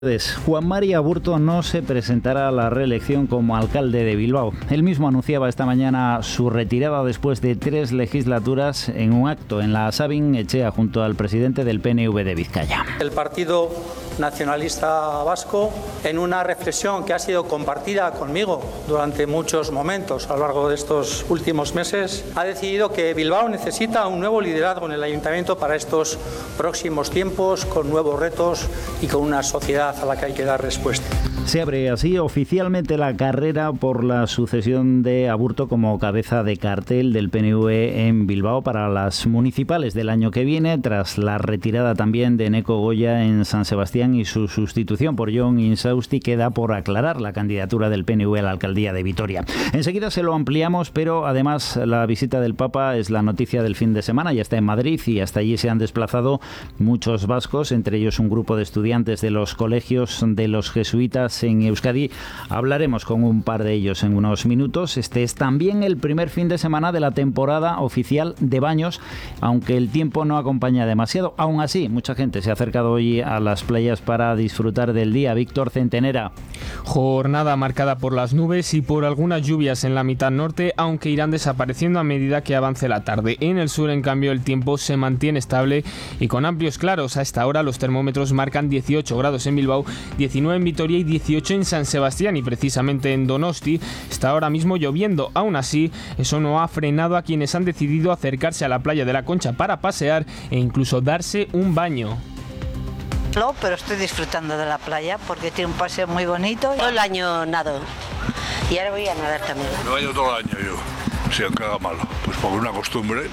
Juan Mari Aburto no se presentará a la reelección como alcalde de Bilbao. Él mismo anunciaba esta mañana su retirada después de 3 legislaturas en un acto en la Sabin Etxea junto al presidente del PNV de Vizcaya. El Partido Nacionalista Vasco, en una reflexión que ha sido compartida conmigo durante muchos momentos a lo largo de estos últimos meses, ha decidido que Bilbao necesita un nuevo liderazgo en el ayuntamiento para estos próximos tiempos, con nuevos retos y con una sociedad a la que hay que dar respuesta. Se abre así oficialmente la carrera por la sucesión de Aburto como cabeza de cartel del PNV en Bilbao para las municipales del año que viene, tras la retirada también de Eneko Goya en San Sebastián y su sustitución por Jon Insausti. Queda por aclarar la candidatura del PNV a la alcaldía de Vitoria. Enseguida se lo ampliamos, pero además la visita del Papa es la noticia del fin de semana. Ya está en Madrid y hasta allí se han desplazado muchos vascos, entre ellos un grupo de estudiantes de los colegios de los jesuitas en Euskadi. Hablaremos con un par de ellos en unos minutos. Este es también el primer fin de semana de la temporada oficial de baños, aunque el tiempo no acompaña demasiado. Aún así, mucha gente se ha acercado hoy a las playas para disfrutar del día. Víctor Centenera. Jornada marcada por las nubes y por algunas lluvias en la mitad norte, aunque irán desapareciendo a medida que avance la tarde. En el sur, en cambio, el tiempo se mantiene estable y con amplios claros. A esta hora los termómetros marcan 18 grados en Bilbao, 19 en Vitoria y 18 en San Sebastián, y precisamente en Donosti está ahora mismo lloviendo. Aún así, eso no ha frenado a quienes han decidido acercarse a la playa de la Concha para pasear e incluso darse un baño. No, pero estoy disfrutando de la playa porque tiene un paseo muy bonito. Todo el año nado y ahora voy a nadar también. Me baño todo el año yo, si aunque haga malo, pues por una costumbre.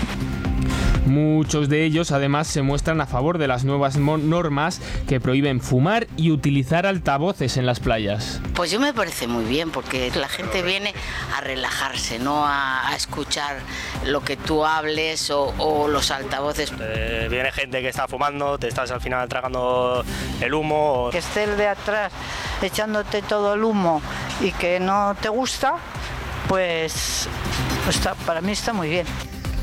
Muchos de ellos además se muestran a favor de las nuevas normas que prohíben fumar y utilizar altavoces en las playas. Pues yo me parece muy bien porque la gente viene a relajarse, no a escuchar lo que tú hables o los altavoces. Viene gente que está fumando, te estás al final tragando el humo. Que esté el de atrás echándote todo el humo y que no te gusta, pues para mí está muy bien.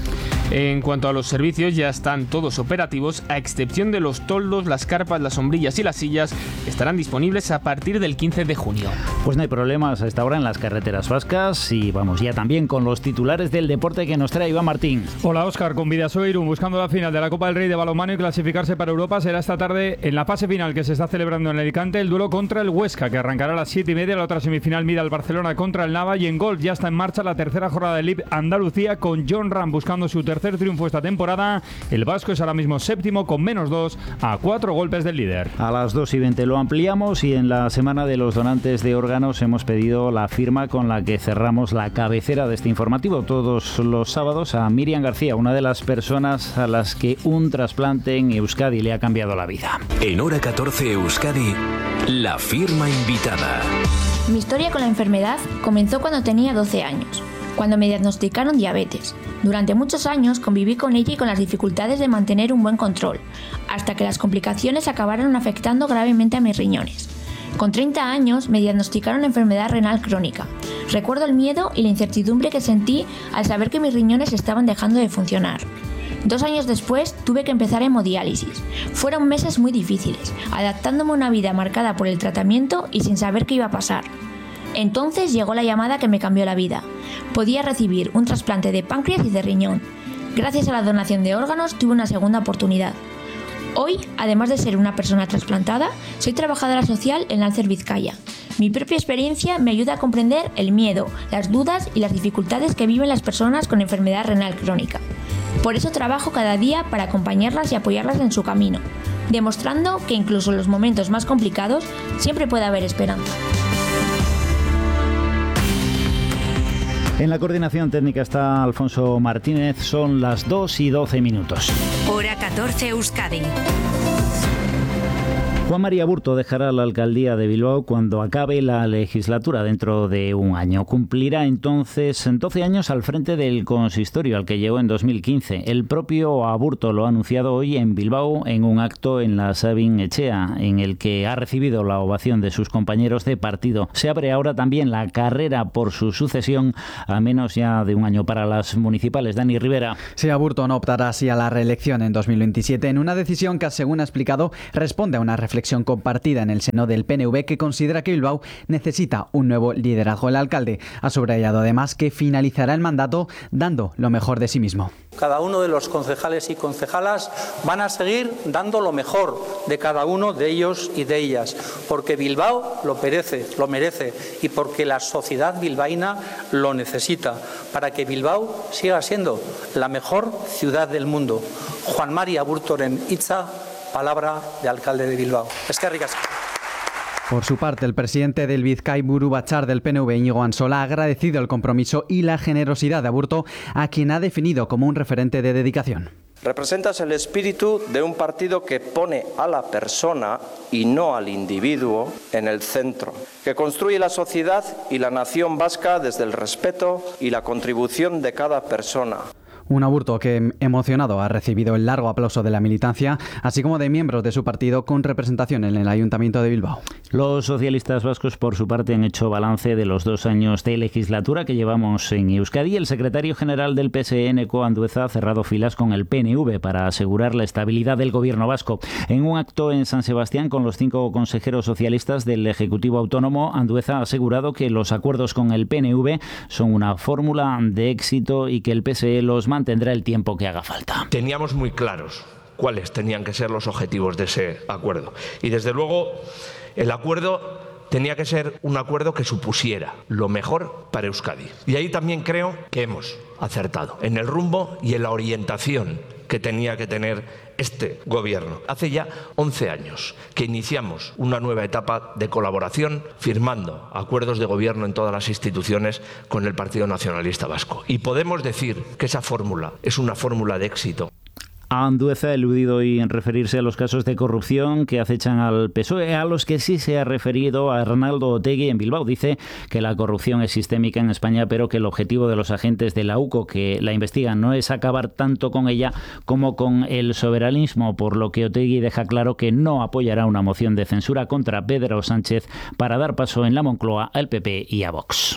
En cuanto a los servicios, ya están todos operativos, a excepción de los toldos, las carpas, las sombrillas y las sillas, estarán disponibles a partir del 15 de junio. Pues no hay problemas a esta hora en las carreteras vascas y vamos ya también con los titulares del deporte que nos trae Iván Martín. Hola Óscar, con Bidasoa Irún buscando la final de la Copa del Rey de balonmano y clasificarse para Europa. Será esta tarde en la fase final que se está celebrando en Alicante el duelo contra el Huesca, que arrancará a las 7:30. La otra semifinal mira al Barcelona contra el Nava, y en golf ya está en marcha la tercera jornada del LIB Andalucía con John Ram buscando su tercer triunfo esta temporada. El vasco es ahora mismo séptimo con -2 a 4 golpes del líder. A las 2:20 lo ampliamos y en la semana de los donantes de órganos hemos pedido la firma con la que cerramos la cabecera de este informativo todos los sábados a Miriam García, una de las personas a las que un trasplante en Euskadi le ha cambiado la vida. En Hora 14 Euskadi, la firma invitada. Mi historia con la enfermedad comenzó cuando tenía 12 años, cuando me diagnosticaron diabetes. Durante muchos años conviví con ella y con las dificultades de mantener un buen control, hasta que las complicaciones acabaron afectando gravemente a mis riñones. Con 30 años me diagnosticaron enfermedad renal crónica. Recuerdo el miedo y la incertidumbre que sentí al saber que mis riñones estaban dejando de funcionar. 2 años después tuve que empezar hemodiálisis. Fueron meses muy difíciles, adaptándome a una vida marcada por el tratamiento y sin saber qué iba a pasar. Entonces llegó la llamada que me cambió la vida. Podía recibir un trasplante de páncreas y de riñón. Gracias a la donación de órganos tuve una segunda oportunidad. Hoy, además de ser una persona trasplantada, soy trabajadora social en Alcer Vizcaya. Mi propia experiencia me ayuda a comprender el miedo, las dudas y las dificultades que viven las personas con enfermedad renal crónica. Por eso trabajo cada día para acompañarlas y apoyarlas en su camino, demostrando que incluso en los momentos más complicados siempre puede haber esperanza. En la coordinación técnica está Alfonso Martínez. Son las 2:12. Hora 14 Euskadi. Juan Mari Aburto dejará la alcaldía de Bilbao cuando acabe la legislatura dentro de un año. Cumplirá entonces 12 años al frente del consistorio al que llegó en 2015. El propio Aburto lo ha anunciado hoy en Bilbao en un acto en la Sabin Etxea, en el que ha recibido la ovación de sus compañeros de partido. Se abre ahora también la carrera por su sucesión a menos ya de un año para las municipales. Dani Rivera. Sí, Aburto no optará así a la reelección en 2027 en una decisión que, según ha explicado, responde a una reflexión reflexión compartida en el seno del PNV, que considera que Bilbao necesita un nuevo liderazgo. El alcalde ha subrayado además que finalizará el mandato dando lo mejor de sí mismo. Cada uno de los concejales y concejalas van a seguir dando lo mejor de cada uno de ellos y de ellas, porque Bilbao lo merece y porque la sociedad bilbaína lo necesita, para que Bilbao siga siendo la mejor ciudad del mundo. Juan Mari Aburtoren hitza, palabra de alcalde de Bilbao. Eskerrik asko. Por su parte, el presidente del Bizkai Buru Batzar del PNV, Íñigo Ansola, ha agradecido el compromiso y la generosidad de Aburto, a quien ha definido como un referente de dedicación. Representas el espíritu de un partido que pone a la persona y no al individuo en el centro, que construye la sociedad y la nación vasca desde el respeto y la contribución de cada persona. Un Aburto que, emocionado, ha recibido el largo aplauso de la militancia, así como de miembros de su partido con representación en el Ayuntamiento de Bilbao. Los socialistas vascos, por su parte, han hecho balance de los 2 años de legislatura que llevamos en Euskadi. El secretario general del PSE, Eneko Andueza, ha cerrado filas con el PNV para asegurar la estabilidad del gobierno vasco. En un acto en San Sebastián con los 5 consejeros socialistas del Ejecutivo Autónomo, Andueza ha asegurado que los acuerdos con el PNV son una fórmula de éxito y que el PSE los mantendrá el tiempo que haga falta. Teníamos muy claros cuáles tenían que ser los objetivos de ese acuerdo. Y desde luego el acuerdo tenía que ser un acuerdo que supusiera lo mejor para Euskadi. Y ahí también creo que hemos acertado en el rumbo y en la orientación que tenía que tener este gobierno. Hace ya 11 años que iniciamos una nueva etapa de colaboración, firmando acuerdos de gobierno en todas las instituciones con el Partido Nacionalista Vasco. Y podemos decir que esa fórmula es una fórmula de éxito. Andueza ha eludido hoy en referirse a los casos de corrupción que acechan al PSOE, a los que sí se ha referido a Arnaldo Otegi en Bilbao. Dice que la corrupción es sistémica en España, pero que el objetivo de los agentes de la UCO que la investigan no es acabar tanto con ella como con el soberanismo, por lo que Otegi deja claro que no apoyará una moción de censura contra Pedro Sánchez para dar paso en la Moncloa al PP y a Vox.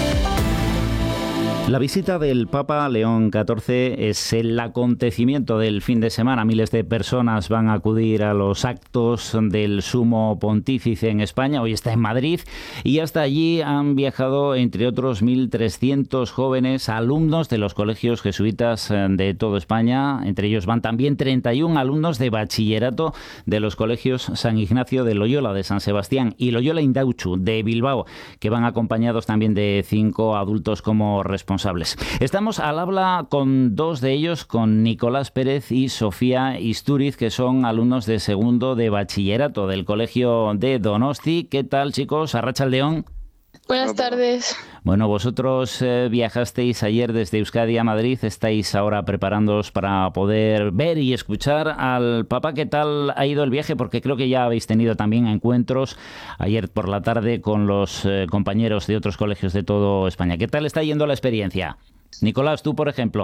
La visita del Papa León XIV es el acontecimiento del fin de semana. Miles de personas van a acudir a los actos del Sumo Pontífice en España. Hoy está en Madrid y hasta allí han viajado, entre otros, 1.300 jóvenes alumnos de los colegios jesuitas de toda España. Entre ellos van también 31 alumnos de bachillerato de los colegios San Ignacio de Loyola de San Sebastián y Loyola Indautxu de Bilbao, que van acompañados también de 5 adultos como responsables. Estamos al habla con 2 de ellos, con Nicolás Pérez y Sofía Istúriz, que son alumnos de segundo de bachillerato del colegio de Donosti. ¿Qué tal, chicos? Arratsaldeon. Buenas tardes. Bueno, vosotros viajasteis ayer desde Euskadi a Madrid, estáis ahora preparándoos para poder ver y escuchar al Papa. ¿Qué tal ha ido el viaje? Porque creo que ya habéis tenido también encuentros ayer por la tarde con los compañeros de otros colegios de toda España. ¿Qué tal está yendo la experiencia? Nicolás, tú, por ejemplo.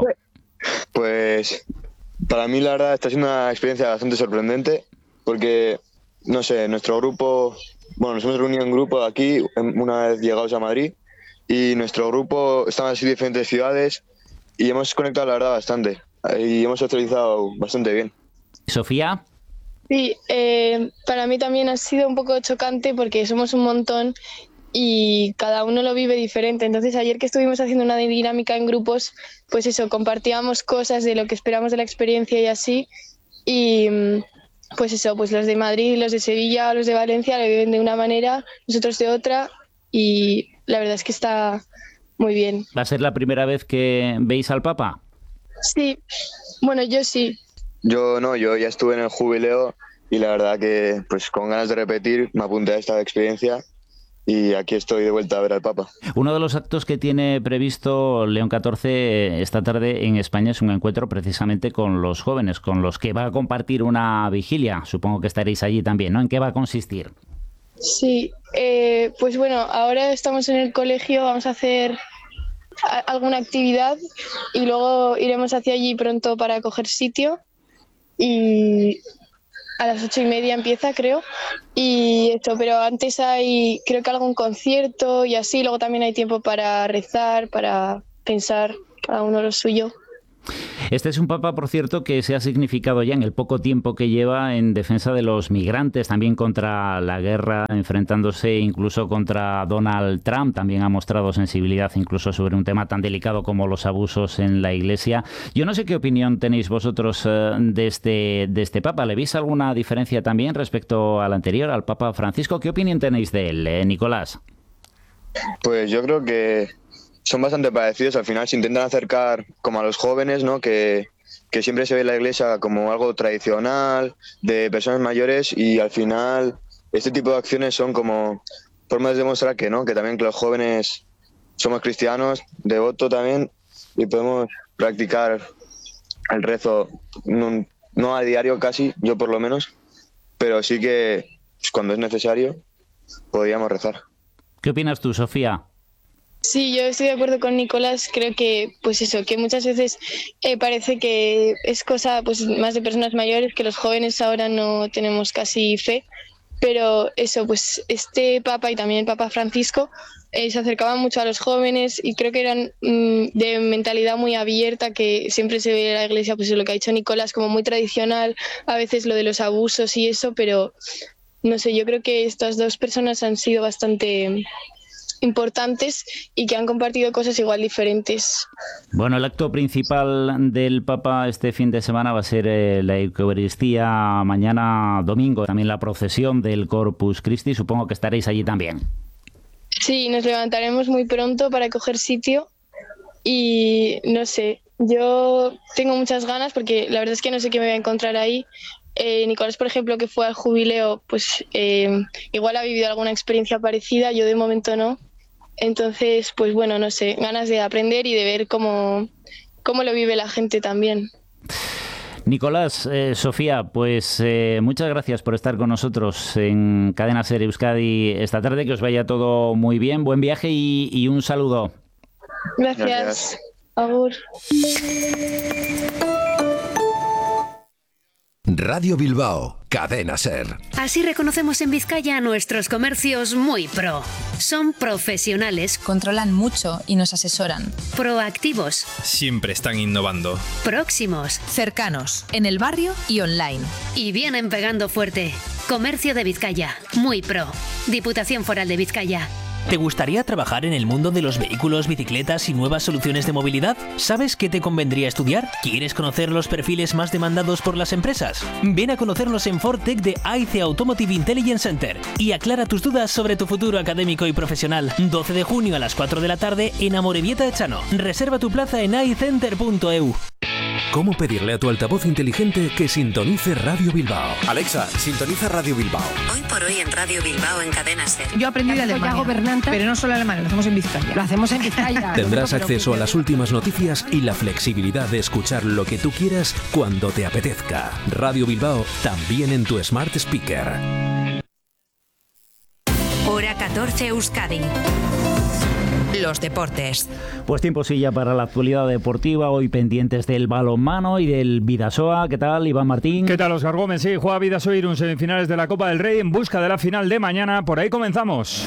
Pues para mí la verdad está siendo una experiencia bastante sorprendente porque, no sé, nuestro grupo... Bueno, nos hemos reunido en grupo aquí una vez llegados a Madrid y nuestro grupo estaba así en diferentes ciudades y hemos conectado la verdad bastante y hemos socializado bastante bien. ¿Sofía? Sí, para mí también ha sido un poco chocante porque somos un montón y cada uno lo vive diferente. Entonces ayer que estuvimos haciendo una dinámica en grupos, pues eso, compartíamos cosas de lo que esperamos de la experiencia y así, y... pues eso, pues los de Madrid, los de Sevilla, los de Valencia lo viven de una manera, nosotros de otra, y la verdad es que está muy bien. ¿Va a ser la primera vez que veis al Papa? Sí, bueno, yo sí. Yo no, yo ya estuve en el jubileo y la verdad que pues con ganas de repetir me apunté a esta experiencia y aquí estoy de vuelta a ver al Papa. Uno de los actos que tiene previsto León XIV esta tarde en España es un encuentro precisamente con los jóvenes, con los que va a compartir una vigilia. Supongo que estaréis allí también, ¿no? ¿En qué va a consistir? Sí, pues bueno, ahora estamos en el colegio, vamos a hacer alguna actividad y luego iremos hacia allí pronto para coger sitio y... a las 8:30 empieza, creo, y esto, pero antes hay, creo que algún concierto y así, luego también hay tiempo para rezar, para pensar, cada uno lo suyo. Este es un papa, por cierto, que se ha significado ya en el poco tiempo que lleva en defensa de los migrantes, también contra la guerra, enfrentándose incluso contra Donald Trump. También ha mostrado sensibilidad incluso sobre un tema tan delicado como los abusos en la Iglesia. Yo no sé qué opinión tenéis vosotros de este papa. ¿Le veis alguna diferencia también respecto al anterior, al Papa Francisco? ¿Qué opinión tenéis de él, Nicolás? Pues yo creo que son bastante parecidos. Al final se intentan acercar como a los jóvenes, ¿no? Que siempre se ve la Iglesia como algo tradicional, de personas mayores, y al final este tipo de acciones son como formas de demostrar que no, que también que los jóvenes somos cristianos, devotos también, y podemos practicar el rezo, no a diario casi, yo por lo menos, pero sí que pues, cuando es necesario podríamos rezar. ¿Qué opinas tú, Sofía? Sí, yo estoy de acuerdo con Nicolás. Creo que, pues eso, que muchas veces parece que es cosa pues más de personas mayores, que los jóvenes ahora no tenemos casi fe. Pero eso, pues este Papa y también el Papa Francisco se acercaban mucho a los jóvenes y creo que eran de mentalidad muy abierta, que siempre se ve en la Iglesia, pues lo que ha dicho Nicolás, como muy tradicional, a veces lo de los abusos y eso, pero no sé, yo creo que estas dos personas han sido bastante importantes y que han compartido cosas igual diferentes. Bueno, el acto principal del Papa este fin de semana va a ser la Eucaristía mañana domingo, también la procesión del Corpus Christi. Supongo que estaréis allí también. Sí, nos levantaremos muy pronto para coger sitio y no sé, yo tengo muchas ganas porque la verdad es que no sé qué me voy a encontrar ahí. Nicolás, por ejemplo, que fue al jubileo, pues igual ha vivido alguna experiencia parecida, yo de momento no. Entonces, pues bueno, no sé, ganas de aprender y de ver cómo lo vive la gente también. Nicolás, Sofía, pues muchas gracias por estar con nosotros en Cadena SER Euskadi esta tarde, que os vaya todo muy bien, buen viaje y un saludo. Gracias. Agur. Radio Bilbao, Cadena SER. Así reconocemos en Vizcaya a nuestros comercios muy pro. Son profesionales, controlan mucho y nos asesoran. Proactivos, siempre están innovando. Próximos, cercanos, en el barrio y online. Y vienen pegando fuerte. Comercio de Vizcaya, muy pro. Diputación Foral de Vizcaya. ¿Te gustaría trabajar en el mundo de los vehículos, bicicletas y nuevas soluciones de movilidad? ¿Sabes qué te convendría estudiar? ¿Quieres conocer los perfiles más demandados por las empresas? Ven a conocernos en Fortec de AIC Automotive Intelligence Center y aclara tus dudas sobre tu futuro académico y profesional. 12 de junio a las 4 de la tarde en Amorebieta Echano. Reserva tu plaza en aicenter.eu. ¿Cómo pedirle a tu altavoz inteligente que sintonice Radio Bilbao? Alexa, sintoniza Radio Bilbao. Hoy por hoy en Radio Bilbao en Cadena SER. Yo aprendí de Alemania, pero no solo alemán, lo hacemos en Vizcaya. Lo hacemos en Vizcaya. Tendrás acceso a las últimas noticias y la flexibilidad de escuchar lo que tú quieras cuando te apetezca. Radio Bilbao, también en tu Smart Speaker. Hora 14 Euskadi. Los deportes. Pues tiempo sí ya para la actualidad deportiva, hoy pendientes del balonmano y del Bidasoa. ¿Qué tal, Iván Martín? ¿Qué tal, Óscar Gómez? Sí, juega Bidasoa Irún semifinales de la Copa del Rey en busca de la final de mañana. Por ahí comenzamos.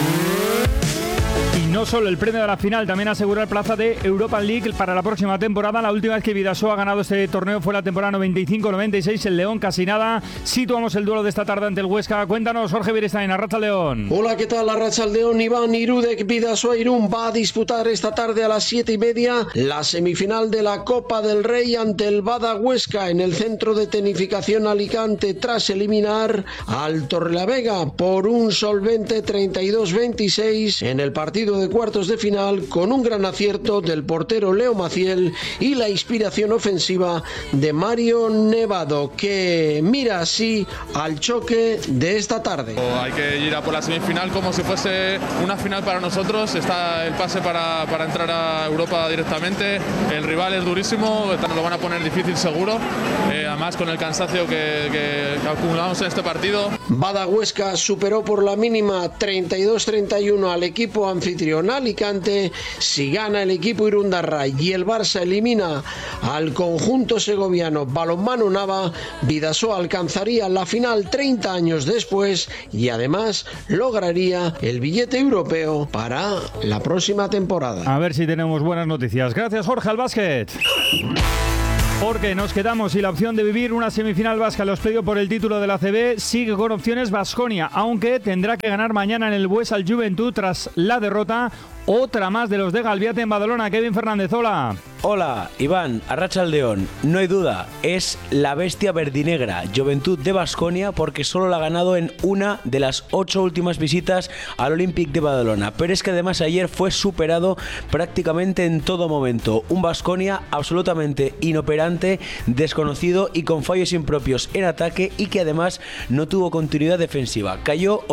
Y no solo el premio de la final, también asegurar plaza de Europa League para la próxima temporada. La última vez que Bidasoa ha ganado este torneo fue la temporada 95-96, el León casi nada. Situamos el duelo de esta tarde ante el Huesca. Cuéntanos, Jorge Beristain, Arratsaldeon. Hola, ¿qué tal? Arratsaldeon. Iván Irudek. Bidasoa Irún va a disputar esta tarde a las 7:30 la semifinal de la Copa del Rey ante el Bada Huesca en el Centro de Tecnificación Alicante, tras eliminar al Torrelavega por un solvente 32-26 en el partido de cuartos de final, con un gran acierto del portero Leo Maciel y la inspiración ofensiva de Mario Nevado, que mira así al choque de esta tarde. Hay que ir a por la semifinal como si fuese una final para nosotros. Está el pase para entrar a Europa directamente. El rival es durísimo, nos lo van a poner difícil seguro, además con el cansancio que acumulamos en este partido. Bada Huesca superó por la mínima 32-31 al equipo anfitrión Alicante. Si gana el equipo irundarra y el Barça elimina al conjunto segoviano Balonmano Nava, Bidasoa alcanzaría la final 30 años después y además lograría el billete europeo para la próxima temporada. A ver si tenemos buenas noticias. Gracias, Jorge, al básquet. Porque nos quedamos sin la opción de vivir una semifinal vasca en los playoffs por el título de la ACB. Sigue con opciones Baskonia, aunque tendrá que ganar mañana en el Buesa al Juventud tras la derrota. Otra más de los de Galviate en Badalona. Kevin Fernández, hola. Hola, Iván, Arratsaldeon. No hay duda, es la bestia verdinegra, Juventud de Baskonia, porque solo la ha ganado en una de las 8 últimas visitas al Olympic de Badalona. Pero es que además ayer fue superado prácticamente en todo momento. Un Baskonia absolutamente inoperante, desconocido y con fallos impropios en ataque, y que además no tuvo continuidad defensiva. Cayó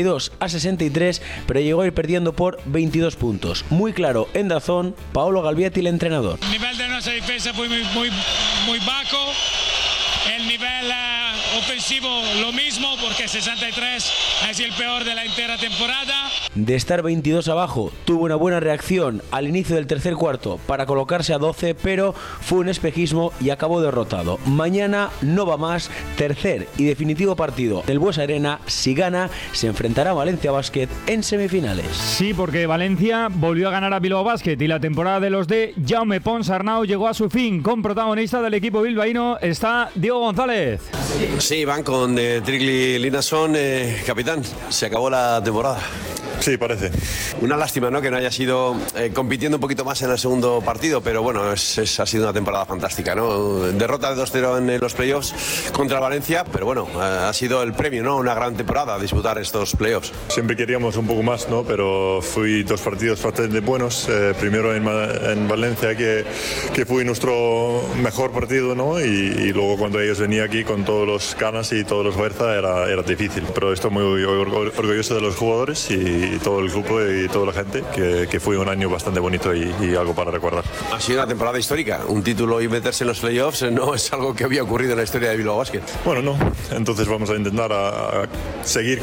82-63, pero llegó a ir perdiendo por 22 puntos. Muy claro en DAZN, Paolo Galviati, el entrenador. El nivel de nuestra defensa fue muy bajo. El nivel ofensivo lo mismo, porque 63 es el peor de la entera temporada. De estar 22 abajo, tuvo una buena reacción al inicio del tercer cuarto para colocarse a 12, pero fue un espejismo y acabó derrotado. Mañana no va más, tercer y definitivo partido del Buesa Arena. Si gana, se enfrentará a Valencia Basket en semifinales. Sí, porque Valencia volvió a ganar a Bilbao Basket y la temporada de los de Jaume Pons Arnau llegó a su fin. Con protagonista del equipo bilbaíno está Diego González. Sí, van con Trigli Linason, capitán. Se acabó la temporada. Sí, parece. Una lástima, ¿no?, que no haya sido compitiendo un poquito más en el segundo partido, pero bueno, ha sido una temporada fantástica, ¿no? Derrota de 2-0 en los playoffs contra Valencia, pero bueno, ha sido el premio, ¿no? Una gran temporada a disputar estos playoffs. Siempre queríamos un poco más, ¿no? Pero fui 2 partidos bastante buenos. Primero en Valencia, que fue nuestro mejor partido, ¿no? Y luego cuando ellos venían aquí con todos los ganas y todos los fuerza era difícil. Pero estoy muy orgulloso de los jugadores y todo el grupo y toda la gente, que fue un año bastante bonito y algo para recordar. Ha sido una temporada histórica. Un título y meterse en los playoffs no es algo que había ocurrido en la historia de Bilbao Basket. Bueno, no. Entonces vamos a intentar a seguir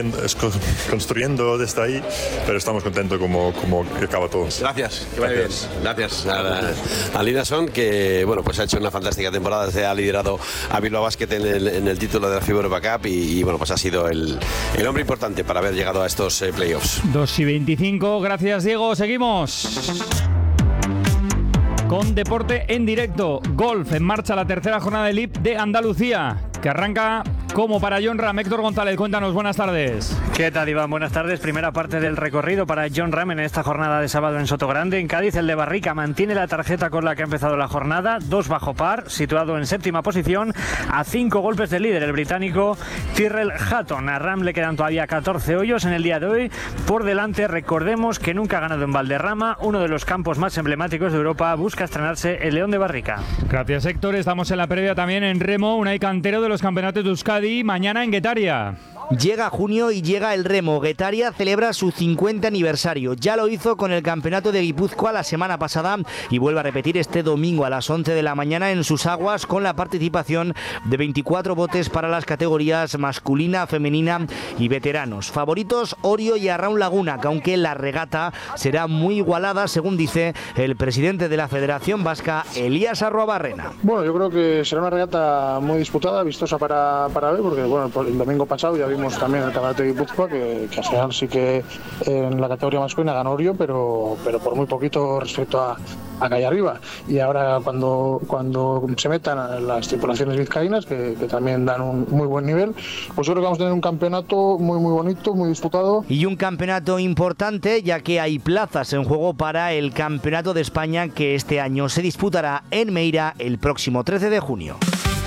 construyendo desde ahí, pero estamos contentos como acaba todo. Gracias. Que vaya bien. Gracias a Linason, que bueno, pues ha hecho una fantástica temporada. Se ha liderado a Bilbao Basket en el título de la FIBA Europa Cup y bueno, pues ha sido el hombre importante para haber llegado a estos playoffs. 2:25, gracias Diego, seguimos con deporte en directo. Golf, en marcha la tercera jornada del LIP de Andalucía, que arranca como para Jon Rahm. Héctor González, cuéntanos, buenas tardes. ¿Qué tal, Iván? Buenas tardes. Primera parte del recorrido para Jon Rahm en esta jornada de sábado en Sotogrande. En Cádiz, el de Barrica mantiene la tarjeta con la que ha empezado la jornada, 2 bajo par, situado en séptima posición, a 5 golpes del líder, el británico Tyrrell Hatton. A Rahm le quedan todavía 14 hoyos en el día de hoy. Por delante, recordemos que nunca ha ganado en Valderrama, uno de los campos más emblemáticos de Europa. Busca estrenarse el León de Barrica. Gracias, Héctor. Estamos en la previa también en remo, Unai Cantero de los campeonatos de Euskadi, mañana en Guetaria. Llega junio y llega el remo. Guetaria celebra su 50 aniversario. Ya lo hizo con el campeonato de Guipúzcoa la semana pasada y vuelve a repetir este domingo a las 11 de la mañana en sus aguas, con la participación de 24 botes para las categorías masculina, femenina y veteranos. Favoritos Orio y Arraun Laguna, que aunque la regata será muy igualada, según dice el presidente de la Federación Vasca, Elías Arruabarrena. Bueno, yo creo que será una regata muy disputada, vistosa para ver, porque bueno, el domingo pasado ya vimos también el campeonato de Guipúzcoa, que al final sí que en la categoría masculina ganó Orio, pero por muy poquito respecto a calle arriba. Y ahora cuando se metan las tripulaciones vizcaínas, que también dan un muy buen nivel, pues yo creo que vamos a tener un campeonato muy bonito, muy disputado. Y un campeonato importante, ya que hay plazas en juego para el Campeonato de España, que este año se disputará en Meira el próximo 13 de junio.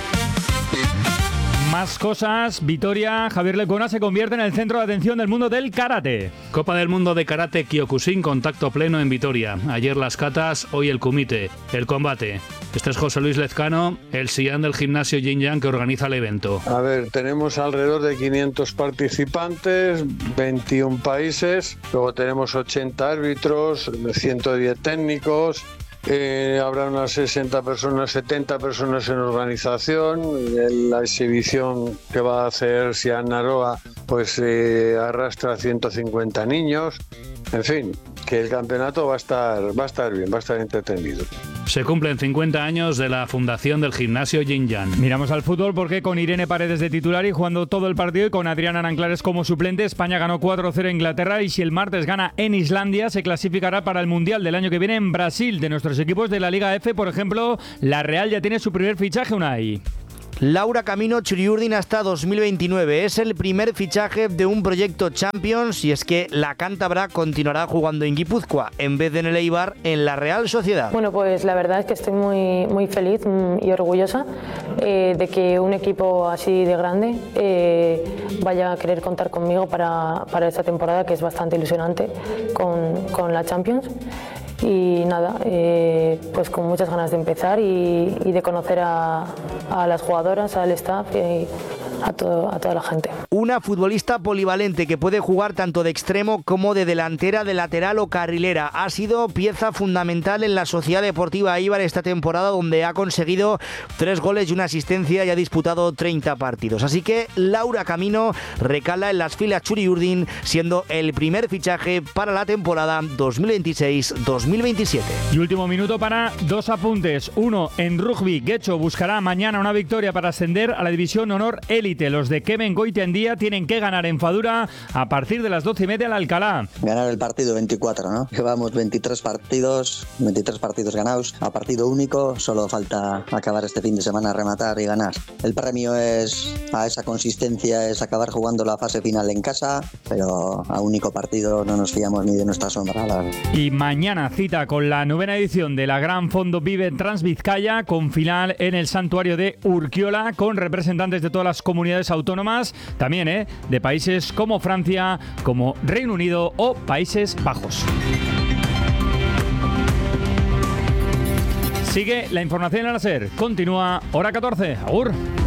Más cosas. Vitoria, Javier Lecona se convierte en el centro de atención del mundo del karate. Copa del Mundo de Karate Kyokushin, contacto pleno en Vitoria. Ayer las catas, hoy el kumite, el combate. Este es José Luis Lezcano, el Sian del gimnasio Yin Yang que organiza el evento. A ver, tenemos alrededor de 500 participantes, 21 países, luego tenemos 80 árbitros, 110 técnicos. Habrá unas 60 personas, 70 personas en organización. La exhibición que va a hacer Sian Naroa pues arrastra a 150 niños. En fin, que el campeonato va a estar bien, va a estar entretenido. Se cumplen 50 años de la fundación del gimnasio Yin Yang. Miramos al fútbol porque con Irene Paredes de titular y jugando todo el partido y con Adrián Aranclares como suplente, España ganó 4-0 a Inglaterra y si el martes gana en Islandia se clasificará para el Mundial del año que viene en Brasil. De nuestros equipos de la Liga F, por ejemplo, la Real ya tiene su primer fichaje, Unai. Laura Camino Churiurdin hasta 2029. Es el primer fichaje de un proyecto Champions y es que la cántabra continuará jugando en Guipúzcoa en vez de en el Eibar en la Real Sociedad. Bueno, pues la verdad es que estoy muy feliz y orgullosa de que un equipo así de grande vaya a querer contar conmigo para esta temporada, que es bastante ilusionante con la Champions. Y nada, pues con muchas ganas de empezar y de conocer a las jugadoras, al staff y a toda la gente. Una futbolista polivalente que puede jugar tanto de extremo como de delantera, de lateral o carrilera. Ha sido pieza fundamental en la Sociedad Deportiva Eibar esta temporada, donde ha conseguido 3 goles y una asistencia y ha disputado 30 partidos. Así que Laura Camino recala en las filas Churiurdin, siendo el primer fichaje para la temporada 2026-2027. Y último minuto para 2 apuntes. Uno, en rugby, Guecho buscará mañana una victoria para ascender a la división honor élite. Los de Kevin Goitiendía tienen que ganar en Fadura a partir de las 12:30 al Alcalá. Ganar el partido 24, ¿no? Llevamos 23 partidos ganados a partido único. Solo falta acabar este fin de semana, rematar y ganar. El premio es a esa consistencia, es acabar jugando la fase final en casa, pero a único partido no nos fiamos ni de nuestra sombra. Y mañana cita con la 9ª edición de la Gran Fondo Vive Transvizcaya, con final en el santuario de Urquiola, con representantes de todas las comunidades autónomas, también de países como Francia, como Reino Unido o Países Bajos. Sigue la información en la SER. Continúa hora 14. Agur.